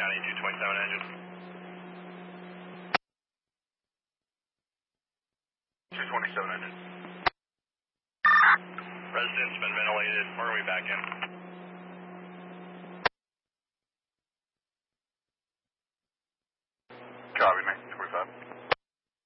County 227 engine. 227 engine. Resident's been ventilated. We're going to be back in. Copy me.